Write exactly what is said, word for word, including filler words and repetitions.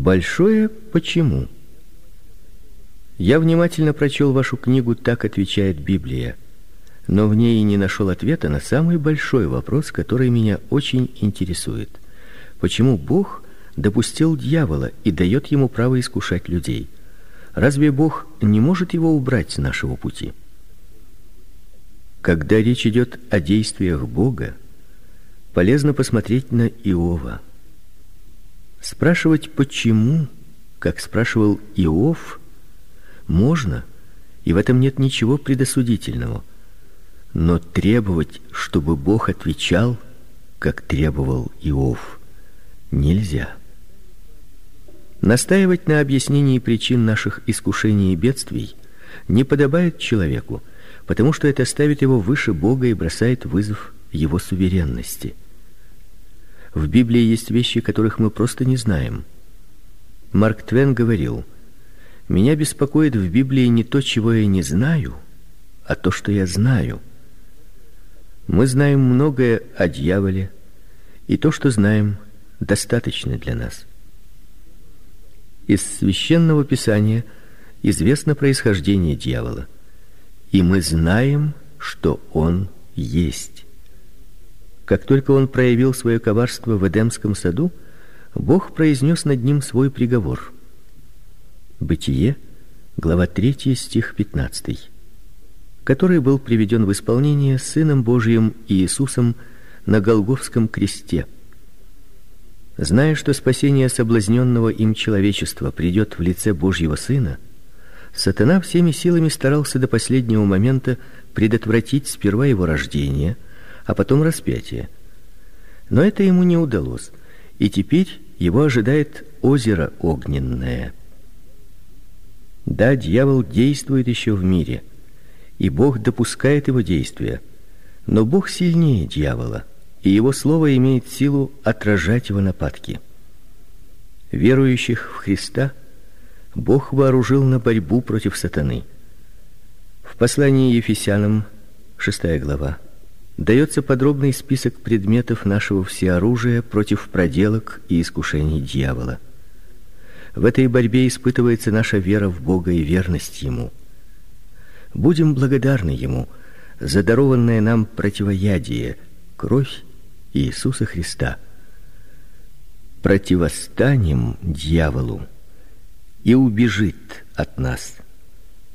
Большое почему? Я внимательно прочел вашу книгу «Так отвечает Библия», но в ней не нашел ответа на самый большой вопрос, который меня очень интересует. Почему Бог допустил дьявола и дает ему право искушать людей? Разве Бог не может его убрать с нашего пути? Когда речь идет о действиях Бога, полезно посмотреть на Иова. Спрашивать почему, как спрашивал Иов, можно, и в этом нет ничего предосудительного. Но требовать, чтобы Бог отвечал, как требовал Иов, нельзя. Настаивать на объяснении причин наших искушений и бедствий не подобает человеку, потому что это ставит его выше Бога и бросает вызов его суверенности. В Библии есть вещи, которых мы просто не знаем. Марк Твен говорил: «Меня беспокоит в Библии не то, чего я не знаю, а то, что я знаю». Мы знаем многое о дьяволе, и то, что знаем, достаточно для нас. Из священного Писания известно происхождение дьявола, и мы знаем, что он есть. Как только он проявил свое коварство в Эдемском саду, Бог произнес над ним свой приговор. Бытие, глава третья, стих пятнадцатый, который был приведен в исполнение Сыном Божиим Иисусом на Голгофском кресте. Зная, что спасение соблазненного им человечества придет в лице Божьего Сына, сатана всеми силами старался до последнего момента предотвратить сперва его рождение, а потом распятие. Но это ему не удалось, и теперь его ожидает озеро огненное. Да, дьявол действует еще в мире, и Бог допускает его действия, но Бог сильнее дьявола, и его слово имеет силу отражать его нападки. Верующих в Христа Бог вооружил на борьбу против сатаны. В послании Ефесянам, шестая глава, дается подробный список предметов нашего всеоружия против проделок и искушений дьявола. В этой борьбе испытывается наша вера в Бога и верность ему. Будем благодарны ему за дарованное нам противоядие, кровь Иисуса Христа. Противостанем дьяволу, и убежит от нас.